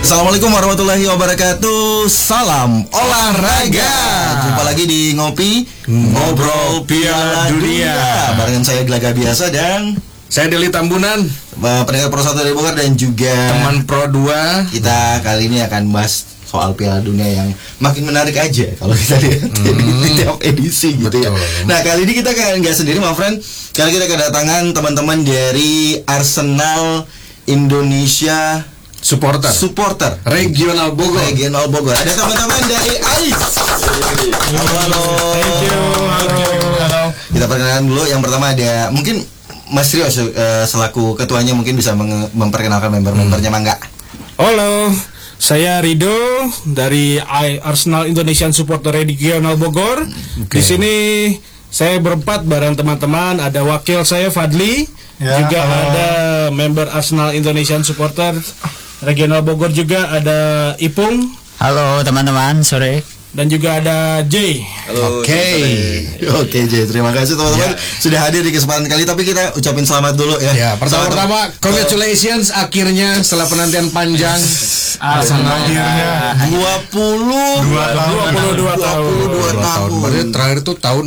Assalamualaikum warahmatullahi wabarakatuh. Salam olahraga. Jumpa lagi di Ngopi Ngobrol Piala Dunia. Barengan saya Gelaga Biasa dan saya Deli Tambunan, pendengar Pro 1 dari Bogor dan juga teman Pro 2. Kita kali ini akan bahas soal Piala Dunia yang makin menarik aja kalau kita lihat di tiap edisi gitu. Betul. Ya. Nah, kali ini kita nggak sendiri, my friend. Kali kita kedatangan teman-teman dari Arsenal Indonesia supporter Regional Bogor. Ada teman-teman dari AIS. Halo. Thank you. Kita perkenalkan dulu. Yang pertama ada mungkin Mas Rio selaku ketuanya mungkin bisa memperkenalkan member-membernya, Mangga. Halo, saya Rido dari Arsenal Indonesian Supporter Regional Bogor. Di sini saya berempat bareng teman-teman. Ada wakil saya Fadli, juga ada member Arsenal Indonesian Supporter Regional Bogor, juga ada Ipung. Halo teman-teman, sore. Dan juga ada J. Oke J, terima kasih teman-teman sudah hadir di kesempatan kali. Tapi kita ucapin selamat dulu ya. Ya, pertama congratulations, akhirnya setelah penantian panjang Arsenal akhirnya 22 tahun. Berarti terakhir itu tahun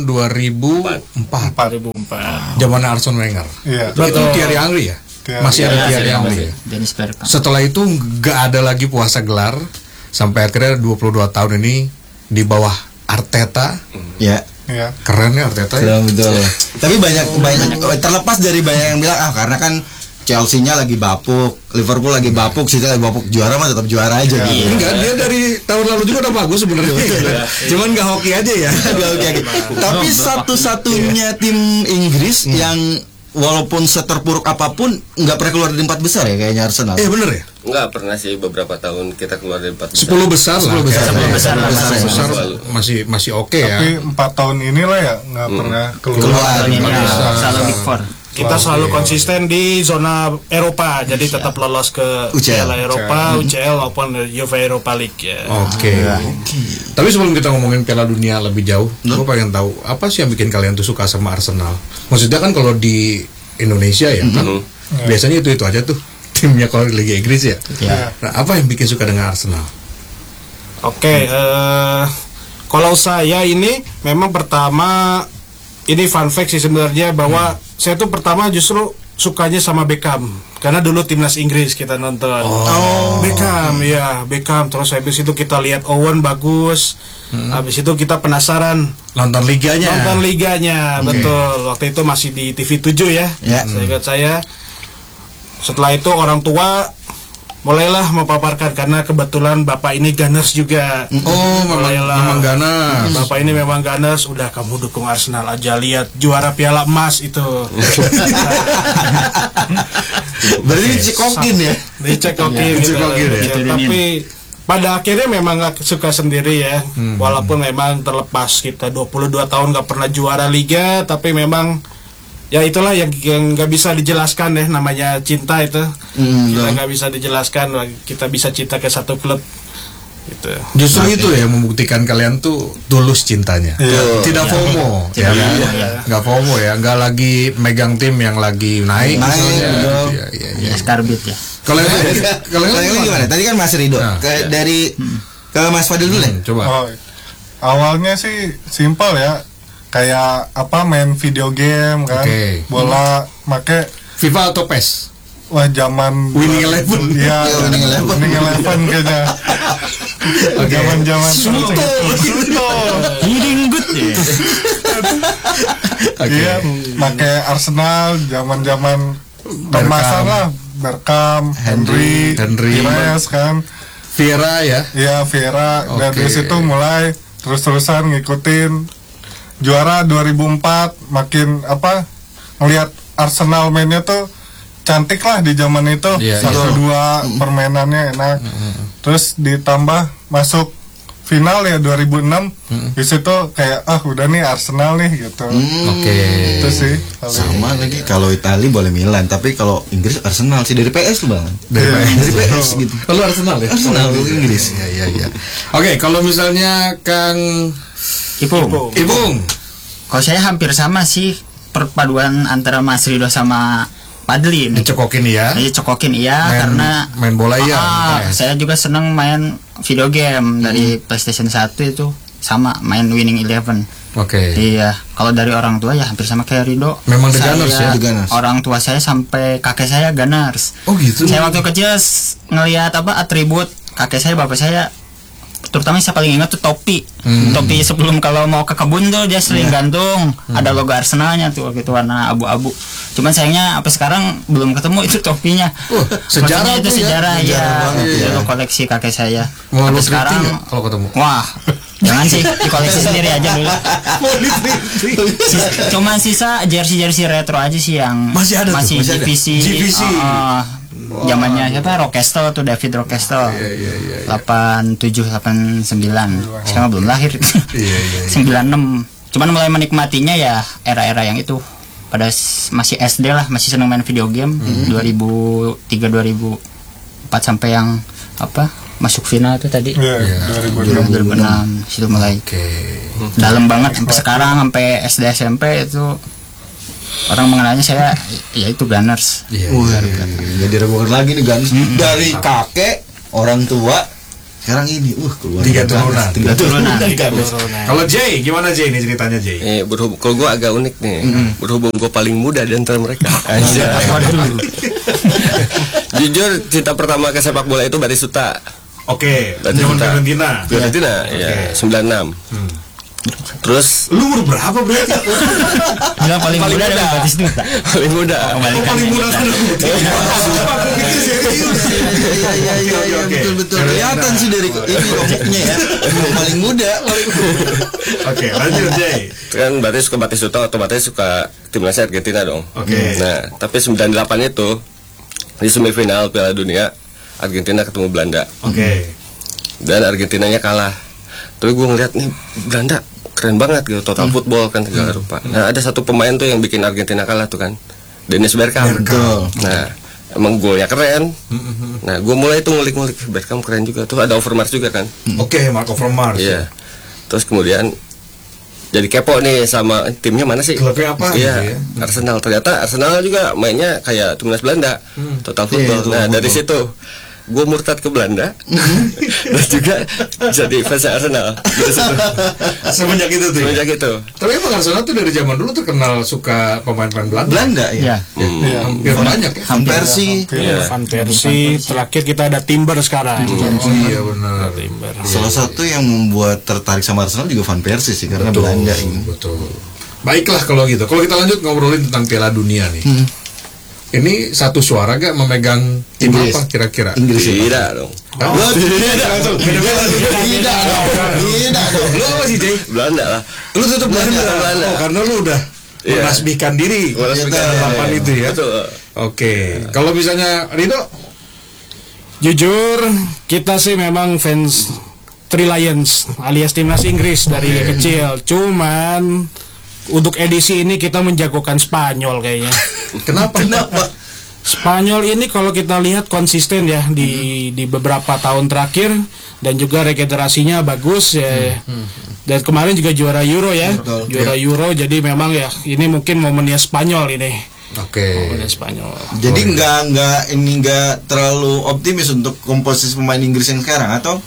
2004. Zaman Arsene Wenger. Iya. Itu Thierry Henry ya? Masih ada Thierry Henry. Setelah itu nggak ada lagi puasa gelar sampai akhirnya 22 tahun ini di bawah Arteta. Ya. Keren ya Arteta ya. Betul. Tapi banyak terlepas dari banyak yang bilang karena kan Chelsea-nya lagi bapuk, Liverpool lagi bapuk, City lagi bapuk, juara mah tetap juara aja gitu. Enggak, dia dari tahun lalu juga udah bagus sebenarnya. Cuman nggak hoki aja ya. Tapi satu-satunya tim Inggris yang walaupun seterpuruk apapun nggak pernah keluar dari 4 besar ya kayaknya Arsenal. Bener ya? Nggak pernah sih, beberapa tahun kita keluar dari 4 besar. 10 besar lah. 10 besar masih oke ya. Tapi 4 tahun inilah ya nggak pernah keluar. Selalu Big Four. Kita selalu konsisten di zona Eropa, jadi tetap lolos ke Piala Eropa, UCL maupun UEFA Europa League ya. Oke. Tapi sebelum kita ngomongin Piala Dunia lebih jauh, gue pengen tahu apa sih yang bikin kalian tuh suka sama Arsenal? Maksudnya kan kalau di Indonesia ya kan biasanya itu aja tuh timnya kalau di Liga Inggris ya. Nah, apa yang bikin suka dengan Arsenal? Oke, kalau saya ini memang pertama ini fun fact sih sebenarnya bahwa saya tuh pertama justru sukanya sama Beckham karena dulu timnas Inggris kita nonton. Beckham terus habis itu kita lihat Owen bagus. Habis itu kita penasaran nonton liganya. Betul. Waktu itu masih di TV7 ya. Saya ingat setelah itu orang tua mulailah memaparkan karena kebetulan bapak ini Gunners juga. Memang Gunners. Bapak ini memang Gunners. Udah kamu dukung Arsenal aja, lihat juara Piala Emas itu. Berarti dicekokin ya? Dicekokin gitu. Tapi pada akhirnya memang gak suka sendiri ya. Walaupun memang terlepas kita 22 tahun gak pernah juara liga, tapi memang ya itulah yang nggak bisa dijelaskan deh, namanya cinta itu. Kita nggak bisa dijelaskan, kita bisa cinta ke satu klub gitu. Justru itu ya membuktikan kalian tuh tulus cintanya. Tidak FOMO ya. Nggak FOMO ya, nggak lagi megang tim yang lagi naik misalnya. Skarbit ya. Kalau yang gimana? Tadi kan Mas Rido dari ke Mas Fadil dulu ya. Coba. Awalnya sih simpel ya. Kayak main video game kan, bola, make FIFA atau PES? Wah, zaman Winning Eleven. Iya, Winning Eleven kayaknya. Zaman-zaman Hearing good ya. Iya, make Arsenal zaman-zaman pemasan lah, Beckham, Henry, Pires kan. Vieira ya? Iya, Vieira. Dari situ mulai terus-terusan ngikutin. Juara 2004, makin ngelihat Arsenal mainnya tuh cantik lah di zaman itu. 1-2 permainannya enak. Terus ditambah masuk final ya 2006. Di situ kayak udah nih Arsenal nih gitu. Itu sih. Sama lagi kalau Italia boleh Milan, tapi kalau Inggris Arsenal sih dari PS tuh, Bang. Dari PS gitu. Kalau Arsenal ya? Arsenal Inggris. Iya. Oke, kalau misalnya Kang Ipung. Kalau saya hampir sama sih, perpaduan antara Mas Rido sama Padli. Dicekokin ya. Dicekokin karena main bola ya. Saya juga senang main video game dari PlayStation 1 itu sama main Winning Eleven. Oke. Iya, kalau dari orang tua ya hampir sama kayak Rido. Memang The Gunners ya, The Gunners. Orang tua saya sampai kakek saya Gunners. Oh gitu. Saya waktu kecil ngelihat atribut kakek saya, bapak saya, terutama saya paling ingat tuh topi. Topi sebelum kalau mau ke kebun tuh dia sering gantung ada logo Arsenalnya tuh gitu warna abu-abu. Cuman sayangnya apa sekarang belum ketemu itu topinya. Sejarah itu sejarah ya. Itu koleksi kakek saya. Mau lu sekarang kalau ketemu. Wah, jangan sih, dikoleksi sendiri aja dulu. Cuman sisa jersey retro aja sih yang masih GVC. Zamannya siapa? Rockestel tuh, David Rockestel. 87 89. Sekarang belum lahir. 96. Cuman mulai menikmatinya ya era-era yang itu. Pada masih SD lah, masih seneng main video game. 2003 2004 sampai yang masuk final itu tadi. 2006 situ mulai. Dalam banget sampai sekarang, sampai SD SMP itu orang mengenalnya saya ya itu Gunners. Jadi diragukan lagi nih Gunners. Dari kakek, orang tua, sekarang ini tiga turunan. Kalau Jay, gimana Jay ini ceritanya Jay? Kalau gue agak unik nih. Berhubung gue paling muda di antara mereka. Jujur cinta pertama ke sepak bola itu Batistuta. Oke, zaman Fiorentina. Ya, 96. Terus lu umur berapa berarti? Bilang paling muda dari Batistuta. Paling muda. Paling muda kan. Betul. Kelihatan sih dari ini komiknya ya. Paling muda. Oke, lanjut Jay. Kan berarti suka Batistuta, otomatis suka timnas Argentina dong. Oke. Nah, tapi 98 itu di semifinal Piala Dunia Argentina ketemu Belanda. Oke. Dan Argentinanya kalah. Tapi gue ngeliat nih Belanda keren banget gitu, total football kan segala rupa. Nah ada satu pemain tuh yang bikin Argentina kalah tuh kan, Dennis Bergkamp. Nah emang golnya keren. Nah gue mulai tuh ngulik-ngulik Bergkamp keren juga tuh, ada Overmars juga kan. Oke, Mark Overmars. Iya. Terus kemudian jadi kepo nih sama timnya mana sih? Klubnya apa? Iya, gitu ya? Arsenal. Ternyata Arsenal juga mainnya kayak timnas Belanda, total football. Nah dari situ gue murtad ke Belanda dan juga jadi fans Arsenal. Semenjak itu tuh. Semenjak itu. Tapi emang Arsenal tuh dari zaman dulu terkenal suka pemain-pemain Belanda. Ya. Hampir banyak ya. Van Persie. Van Persie. Terakhir kita ada Timber sekarang. Iya benar. Timber. Salah satu yang membuat tertarik sama Arsenal juga Van Persie sih, karena Belanda ini. Betul. Baiklah kalau gitu. Kalau kita lanjut ngobrolin tentang Piala Dunia nih. Ini satu suara gak memegang tim Inggris. apa kira-kira? Inggris Tidak dong. Tidak dong. Lu apa sih Jay? Belanda lah. Lu tetap Belanda. Belanda. Oh, karena lu udah menasbihkan diri papan itu ya. Betul. Oke. Kalau misalnya Rido, Jujur, kita sih memang fans Three Lions alias timnas Inggris dari kecil. Cuman untuk edisi ini kita menjagokan Spanyol kayaknya. kenapa? Spanyol ini kalau kita lihat konsisten ya di beberapa tahun terakhir, dan juga regenerasinya bagus ya. Dan kemarin juga juara Euro ya. Juara Euro, jadi memang ya ini mungkin momennya Spanyol ini. Oke. Momennya Spanyol. Jadi nggak terlalu optimis untuk komposisi pemain Inggris yang sekarang atau?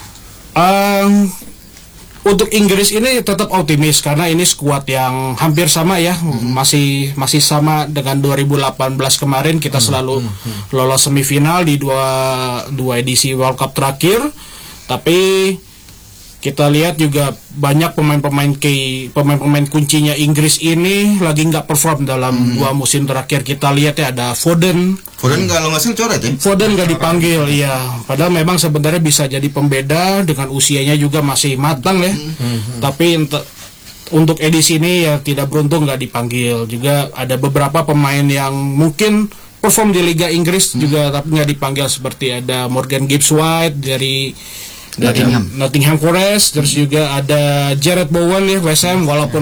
Untuk Inggris ini tetap optimis karena ini skuad yang hampir sama ya, masih sama dengan 2018 kemarin. Kita selalu lolos semifinal di dua edisi World Cup terakhir. Tapi kita lihat juga banyak pemain kuncinya Inggris ini lagi nggak perform dalam 2 musim terakhir. Kita lihat ya ada Foden Kalau nggak salah coret ya? Foden nggak dipanggil, iya. Padahal memang sebenarnya bisa jadi pembeda dengan usianya juga masih matang ya. Tapi untuk edisi ini ya tidak beruntung nggak dipanggil. Juga ada beberapa pemain yang mungkin perform di Liga Inggris juga tapi nggak dipanggil, seperti ada Morgan Gibbs White dari Nottingham Forest, terus juga ada Jared Bowen ya West Ham, walaupun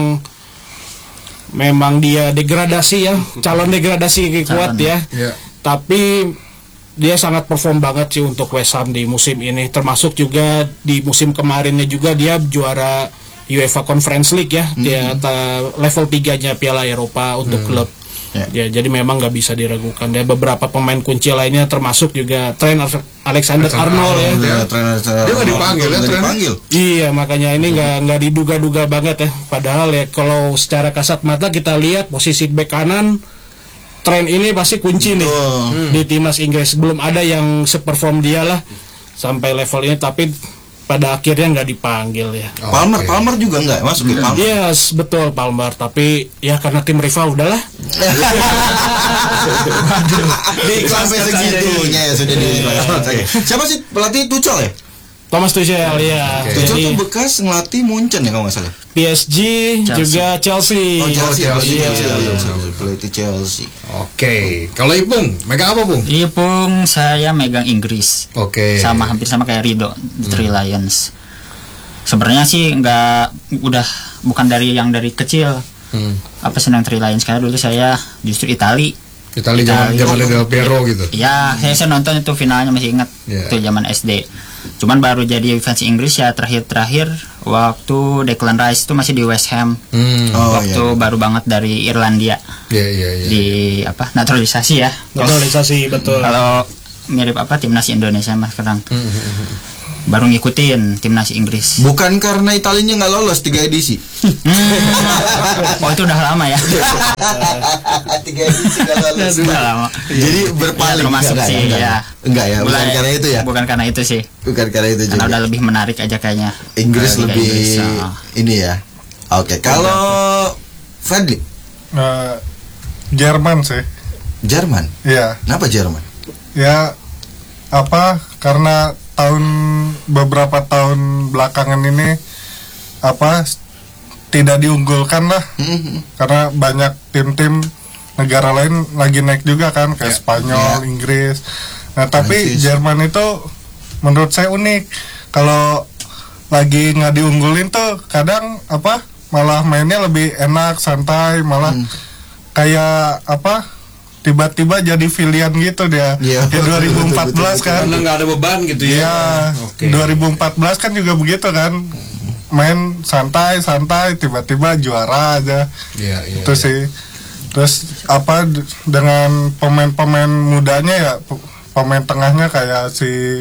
memang dia degradasi ya, calon degradasi kuat ya. Tapi dia sangat perform banget sih untuk West Ham di musim ini, termasuk juga di musim kemarinnya juga dia juara UEFA Conference League ya. Dia level 3-nya Piala Eropa untuk klub. Ya, jadi memang nggak bisa diragukan. Dan beberapa pemain kunci lainnya termasuk juga Trent Alexander-Arnold ya. Dia nggak dipanggil ya, dipanggil. Iya, makanya ini nggak diduga-duga banget ya. Padahal ya kalau secara kasat mata kita lihat posisi bek kanan Trent ini pasti kunci nih di timnas Inggris. Belum ada yang seperform dia lah sampai level ini, tapi pada akhirnya nggak dipanggil ya. Palmer juga nggak masuk ya Palmer. Yes, betul Palmer, tapi ya karena tim rival udahlah. Sampai segitunya ya sudah di. Siapa sih pelatih Tuchel ya? Thomas Tuchel ya. Tuchel Jadi tuh bekas ngelatih Munchen ya kalau nggak salah. PSG juga Chelsea. Pelatih Chelsea. Oke, kalau Ipung megang apa, Bung? Iya Pung, saya megang Inggris. Oke. Sama hampir sama kayak Rido, The Three Lions. Sebenarnya sih bukan dari kecil. Apa senang Three Lions, karena dulu saya justru Itali zaman Del Piero gitu. Ya, saya nonton itu finalnya, masih ingat. Itu zaman SD. Cuman baru jadi fans Inggris ya terakhir waktu Declan Rice itu masih di West Ham. Baru banget dari Irlandia. Di naturalisasi ya. Naturalisasi, betul. Kalau mirip timnas Indonesia mas sekarang. Baru ngikutin timnas Inggris. Bukan karena Italinya nggak lolos 3 edisi. Oh itu udah lama ya. 3 edisi nggak lolos. Udah lama. Jadi berpaling. Termasuk sih ya. Enggak ya, bukan karena itu ya. Bukan karena itu sih. Bukan karena itu juga. Karena udah lebih menarik aja kayaknya. Inggris lebih ini ya. Oke, kalau Fredly? Jerman sih. Jerman? Iya. Kenapa Jerman? Ya karena beberapa tahun belakangan ini tidak diunggulkan lah. Karena banyak tim-tim negara lain lagi naik juga kan, kayak Spanyol, Inggris. Nah, tapi Jerman itu menurut saya unik. Kalau lagi nggak diunggulin tuh kadang malah mainnya lebih enak, santai, malah kayak tiba-tiba jadi pilihan gitu dia. Kayak 2014 kan. Karena nggak ada beban gitu ya. Iya. 2014 kan juga begitu kan. Main santai, tiba-tiba juara aja. Itu sih. Terus dengan pemain-pemain mudanya ya, pemain tengahnya kayak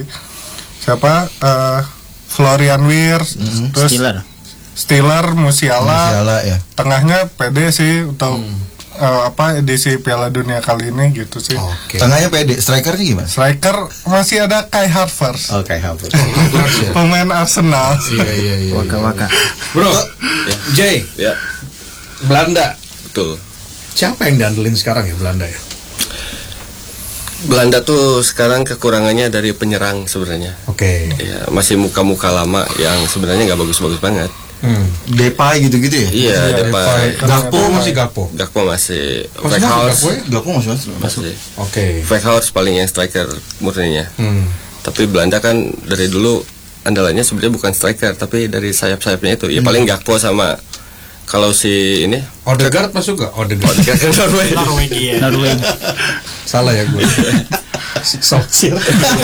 Florian Wirtz, terus Stiller, Musiala ya. Tengahnya pede sih untuk edisi Piala Dunia kali ini gitu sih. Tengahnya pede, strikernya gimana? Striker masih ada Kai Havertz. Kai Havertz. Pemain Arsenal. Iya. Waka. Bro, Jay. Ya. Belanda. Betul. Siapa yang diandelin sekarang ya Belanda ya? Belanda tuh sekarang kekurangannya dari penyerang sebenarnya. Ya, masih muka-muka lama yang sebenarnya nggak bagus-bagus banget. Depay gitu-gitu ya? Iya, Depay. Gakpo masih. Gakpo masih. Veghorst paling yang striker murninya. Tapi Belanda kan dari dulu andalannya sebenarnya bukan striker, tapi dari sayap-sayapnya itu. Ya paling Gakpo sama kalau si ini Odegaard masuk gak? Odegaard Norwegia. Salah ya gue. Solskjaer.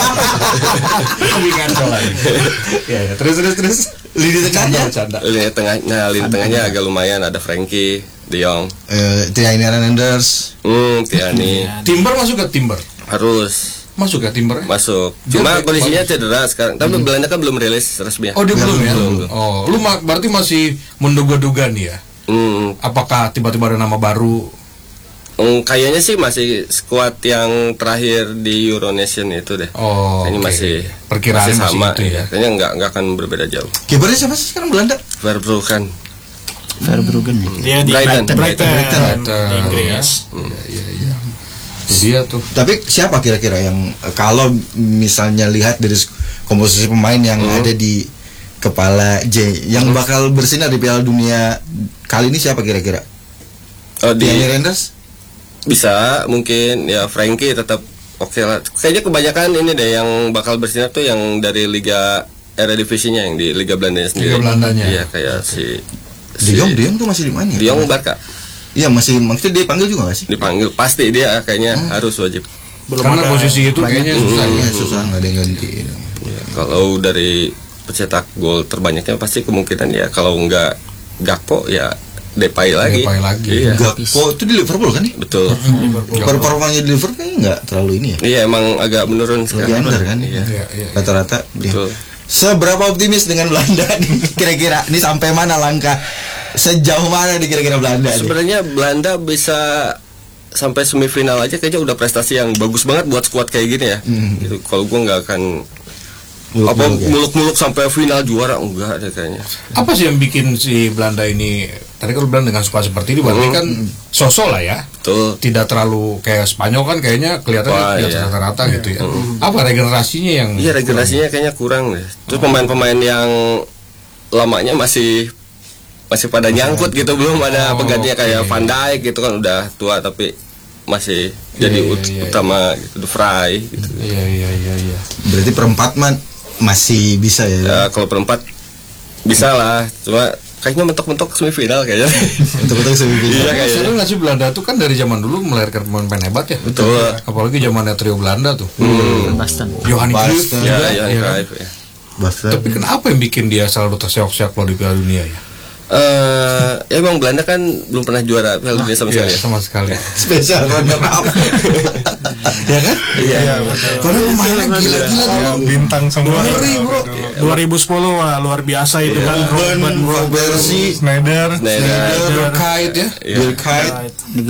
Ya, terus. Lini tengahnya? Lini tengahnya agak lumayan, ada Frankie, De Jong, Tierney Reinders. Tierney. Timber masuk gak Timber? Harus. Masuk ya Timber? Masuk. Cuma kondisinya cedera sekarang. Tapi Belanda kan belum rilis resmi. Oh, dia belum ya? Lu berarti masih menduga-duga nih ya? Apakah tiba-tiba ada nama baru? Kayaknya sih masih skuad yang terakhir di Euronation itu deh. Kayaknya masih perkiraan masih sama masih gitu ya. Kayaknya nggak akan berbeda jauh. Kipernya siapa sih sekarang Belanda? Verbruggen. Dia di Brighton. Inggris. Iya. Dia tuh. Tapi siapa kira-kira yang kalau misalnya lihat dari komposisi pemain yang ada di kepala J yang bakal bersinar di Piala Dunia kali ini siapa kira-kira? Tierney Reinders? Bisa, mungkin ya Frankie tetap oke lah. Kayaknya kebanyakan ini deh yang bakal bersinar tuh yang dari Liga Eredivisie-nya, yang di Liga Belandanya sendiri. Liga Belandanya. Iya, kayak De Jong tuh masih di mana ya? De Jong Barca. Iya, maksudnya dia dipanggil juga gak sih? Dipanggil, pasti dia kayaknya harus wajib. Karena posisi itu kayaknya susah nggak ada yang ganti. Ya, kalau dari pencetak gol terbanyaknya pasti kemungkinan ya kalau nggak Gakpo ya Depay lagi. Iya. Gakpo itu di Liverpool kan nih? Betul. Performanya di Liverpool kayaknya nggak terlalu ini ya. Iya, emang agak menurun Lebih sekarang. under kan? Iya. Rata-rata. Betul. Seberapa optimis dengan Belanda nih kira-kira? Ini sampai mana langkah? Sejauh mana nih kira-kira Belanda? Sebenarnya Belanda bisa sampai semifinal aja kayaknya udah prestasi yang bagus banget buat skuad kayak gini ya. Gitu. Kalau gue nggak akan muluk-muluk sampai final juara, enggak deh kayaknya. Apa sih yang bikin si Belanda ini, tadi kalau bilang dengan skuad seperti ini berarti kan sosok lah ya. Betul. Tidak terlalu kayak Spanyol kan kayaknya kelihatan di atas rata-rata gitu ya. Apa regenerasinya yang? Iya, regenerasinya kayaknya kurang deh. Terus pemain-pemain yang lamanya masih pada nyangkut gitu, belum ada penggantinya kayak Van Dijk gitu kan, udah tua tapi masih jadi utama gitu, De Vrij gitu. Iya. Berarti perempat man masih bisa ya? Ya, kalau perempat bisa lah, cuma kayaknya mentok-mentok semifinal kayaknya. Untuk semifinal. Iya kayaknya. Seru nggak sih Belanda tuh kan dari zaman dulu melahirkan pemain-pemain hebat ya. Betul. Apalagi zamannya trio Belanda tuh. Basten. Johan Cruyff Basten. juga. Ya, Ya kan? Cruyff, ya. Tapi kenapa yang bikin dia selalu terseok-seok kalau di Piala Dunia ya? Ya emang Belanda kan belum pernah juara Piala Dunia sama sekali. Sama sekali. Spesial runner up. Ya kan? Iya. Karena pemainnya gila-gila Ya, bintang semua. 2010 wah luar biasa itu kan. Robben, Robben, Sneijder, Sneijder. Berkait ya. Berkait.